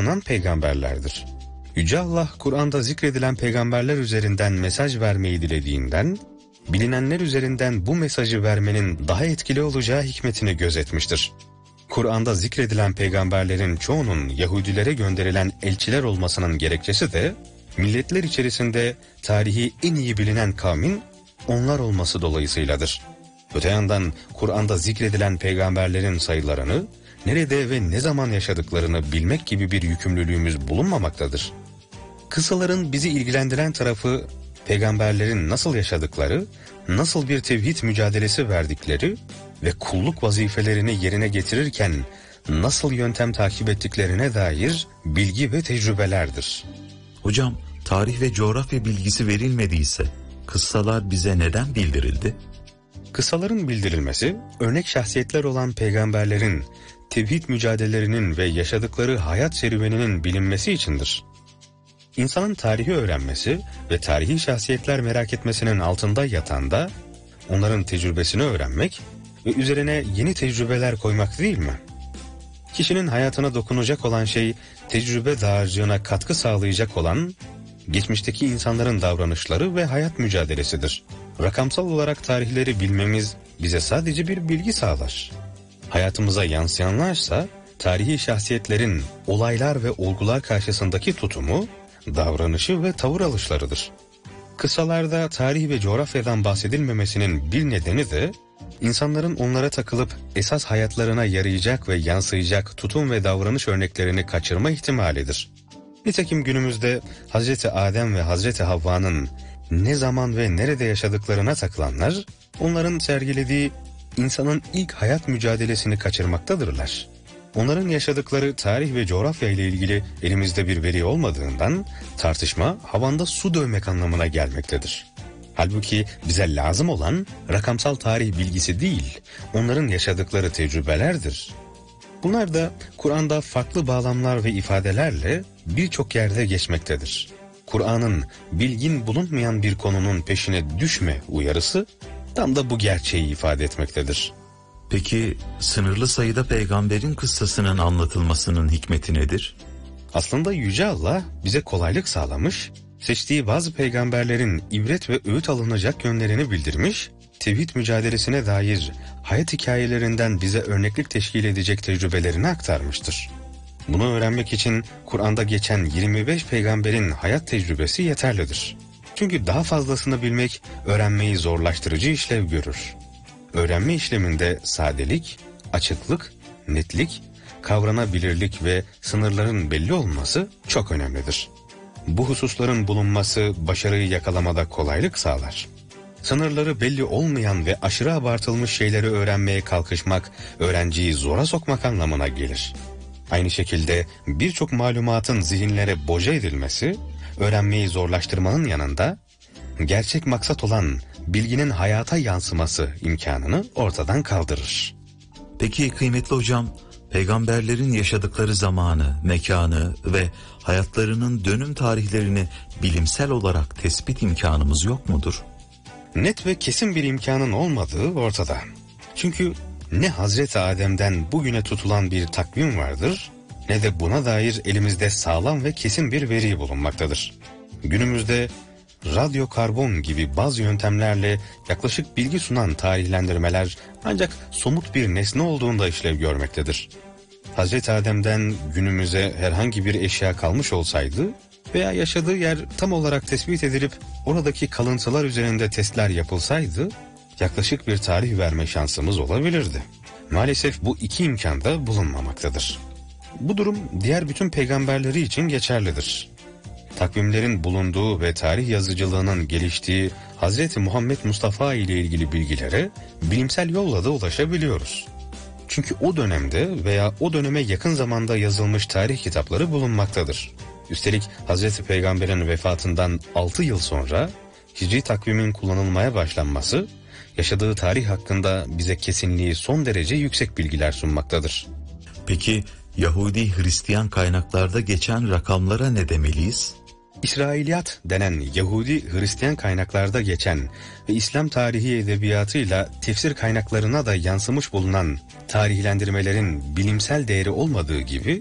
tanınan peygamberlerdir. Yüce Allah, Kur'an'da zikredilen peygamberler üzerinden mesaj vermeyi dilediğinden, bilinenler üzerinden bu mesajı vermenin daha etkili olacağı hikmetini gözetmiştir. Kur'an'da zikredilen peygamberlerin çoğunun Yahudilere gönderilen elçiler olmasının gerekçesi de, milletler içerisinde tarihi en iyi bilinen kavmin onlar olması dolayısıyladır. Öte yandan Kur'an'da zikredilen peygamberlerin sayılarını, nerede ve ne zaman yaşadıklarını bilmek gibi bir yükümlülüğümüz bulunmamaktadır. Kıssaların bizi ilgilendiren tarafı, peygamberlerin nasıl yaşadıkları, nasıl bir tevhid mücadelesi verdikleri ve kulluk vazifelerini yerine getirirken nasıl yöntem takip ettiklerine dair bilgi ve tecrübelerdir. Hocam, tarih ve coğrafya bilgisi verilmediyse kıssalar bize neden bildirildi? Kıssaların bildirilmesi, örnek şahsiyetler olan peygamberlerin tevhid mücadelelerinin ve yaşadıkları hayat serüveninin bilinmesi içindir. İnsanın tarihi öğrenmesi ve tarihi şahsiyetler merak etmesinin altında yatan da onların tecrübesini öğrenmek ve üzerine yeni tecrübeler koymak değil mi? Kişinin hayatına dokunacak olan şey, tecrübe dağarcığına katkı sağlayacak olan geçmişteki insanların davranışları ve hayat mücadelesidir. Rakamsal olarak tarihleri bilmemiz bize sadece bir bilgi sağlar. Hayatımıza yansıyanlarsa tarihi şahsiyetlerin olaylar ve olgular karşısındaki tutumu, davranışı ve tavır alışlarıdır. Kıssalarda tarih ve coğrafyadan bahsedilmemesinin bir nedeni de insanların onlara takılıp esas hayatlarına yarayacak ve yansıyacak tutum ve davranış örneklerini kaçırma ihtimalidir. Nitekim günümüzde Hazreti Adem ve Hazreti Havva'nın ne zaman ve nerede yaşadıklarına takılanlar, onların sergilediği insanın ilk hayat mücadelesini kaçırmaktadırlar. Onların yaşadıkları tarih ve coğrafya ile ilgili elimizde bir veri olmadığından tartışma havanda su dövmek anlamına gelmektedir. Halbuki bize lazım olan rakamsal tarih bilgisi değil, onların yaşadıkları tecrübelerdir. Bunlar da Kur'an'da farklı bağlamlar ve ifadelerle birçok yerde geçmektedir. Kur'an'ın bilgin bulunmayan bir konunun peşine düşme uyarısı tam da bu gerçeği ifade etmektedir. Peki sınırlı sayıda peygamberin kıssasının anlatılmasının hikmeti nedir? Aslında Yüce Allah bize kolaylık sağlamış, seçtiği bazı peygamberlerin ibret ve öğüt alınacak yönlerini bildirmiş, tevhid mücadelesine dair hayat hikayelerinden bize örneklik teşkil edecek tecrübelerini aktarmıştır. Bunu öğrenmek için Kur'an'da geçen 25 peygamberin hayat tecrübesi yeterlidir. Çünkü daha fazlasını bilmek öğrenmeyi zorlaştırıcı işlev görür. Öğrenme işleminde sadelik, açıklık, netlik, kavranabilirlik ve sınırların belli olması çok önemlidir. Bu hususların bulunması başarıyı yakalamada kolaylık sağlar. Sınırları belli olmayan ve aşırı abartılmış şeyleri öğrenmeye kalkışmak, öğrenciyi zora sokmak anlamına gelir. Aynı şekilde birçok malumatın zihinlere boca edilmesi, öğrenmeyi zorlaştırmanın yanında, gerçek maksat olan bilginin hayata yansıması imkanını ortadan kaldırır. Peki kıymetli hocam, peygamberlerin yaşadıkları zamanı, mekanı ve hayatlarının dönüm tarihlerini bilimsel olarak tespit imkanımız yok mudur? Net ve kesin bir imkanın olmadığı ortada. Çünkü ne Hazreti Adem'den bugüne tutulan bir takvim vardır, ne de buna dair elimizde sağlam ve kesin bir veri bulunmaktadır. Günümüzde radyokarbon gibi bazı yöntemlerle yaklaşık bilgi sunan tarihlendirmeler ancak somut bir nesne olduğunda işlev görmektedir. Hazreti Adem'den günümüze herhangi bir eşya kalmış olsaydı veya yaşadığı yer tam olarak tespit edilip oradaki kalıntılar üzerinde testler yapılsaydı yaklaşık bir tarih verme şansımız olabilirdi. Maalesef bu iki imkan da bulunmamaktadır. Bu durum diğer bütün peygamberleri için geçerlidir. Takvimlerin bulunduğu ve tarih yazıcılığının geliştiği Hz. Muhammed Mustafa ile ilgili bilgilere bilimsel yolla da ulaşabiliyoruz. Çünkü o dönemde veya o döneme yakın zamanda yazılmış tarih kitapları bulunmaktadır. Üstelik Hz. Peygamber'in vefatından 6 yıl sonra Hicri takvimin kullanılmaya başlanması, yaşadığı tarih hakkında bize kesinliği son derece yüksek bilgiler sunmaktadır. Peki Yahudi Hristiyan kaynaklarda geçen rakamlara ne demeliyiz? İsrailiyat denen Yahudi Hristiyan kaynaklarda geçen ve İslam tarihi edebiyatıyla tefsir kaynaklarına da yansımış bulunan tarihlendirmelerin bilimsel değeri olmadığı gibi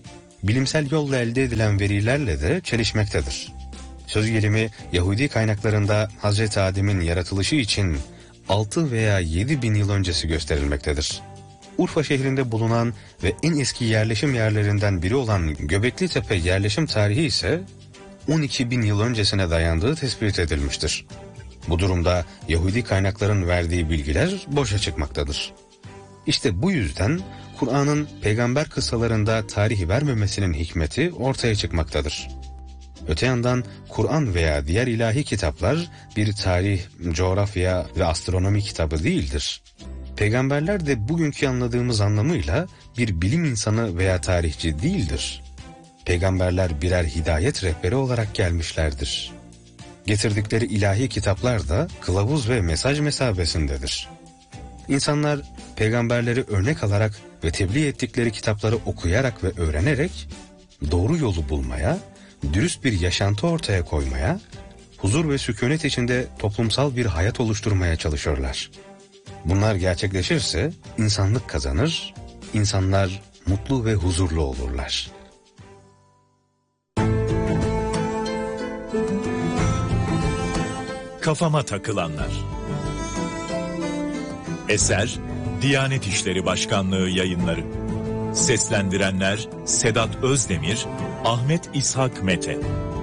bilimsel yolla elde edilen verilerle de çelişmektedir. Söz gelimi Yahudi kaynaklarında Hazreti Adem'in yaratılışı için 6 veya 7 bin yıl öncesi gösterilmektedir. Urfa şehrinde bulunan ve en eski yerleşim yerlerinden biri olan Göbekli Tepe yerleşim tarihi ise 12 bin yıl öncesine dayandığı tespit edilmiştir. Bu durumda Yahudi kaynakların verdiği bilgiler boşa çıkmaktadır. İşte bu yüzden Kur'an'ın peygamber kıssalarında tarih vermemesinin hikmeti ortaya çıkmaktadır. Öte yandan Kur'an veya diğer ilahi kitaplar bir tarih, coğrafya ve astronomi kitabı değildir. Peygamberler de bugünkü anladığımız anlamıyla bir bilim insanı veya tarihçi değildir. Peygamberler birer hidayet rehberi olarak gelmişlerdir. Getirdikleri ilahi kitaplar da kılavuz ve mesaj mesabesindedir. İnsanlar peygamberleri örnek alarak ve tebliğ ettikleri kitapları okuyarak ve öğrenerek doğru yolu bulmaya, dürüst bir yaşantı ortaya koymaya, huzur ve sükunet içinde toplumsal bir hayat oluşturmaya çalışıyorlar. Bunlar gerçekleşirse insanlık kazanır, insanlar mutlu ve huzurlu olurlar. Kafama takılanlar. Eser Diyanet İşleri Başkanlığı Yayınları. Seslendirenler Sedat Özdemir, Ahmet İshak Mete.